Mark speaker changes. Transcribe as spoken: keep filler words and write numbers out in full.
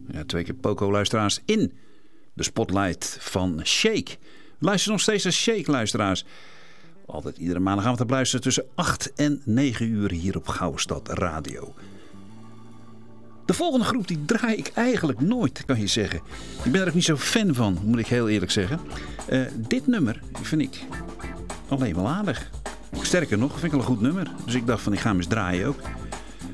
Speaker 1: Ja, twee keer Poco-luisteraars in de spotlight van Shake. Luister nog steeds naar Shake, luisteraars. Altijd iedere maandagavond te luisteren tussen acht en negen uur hier op Gouwenstad Radio. De volgende groep die draai ik eigenlijk nooit, kan je zeggen. Ik ben er ook niet zo fan van, moet ik heel eerlijk zeggen. Uh, dit nummer vind ik alleen wel aardig. Sterker nog, vind ik wel een goed nummer. Dus ik dacht van, ik ga hem eens draaien ook.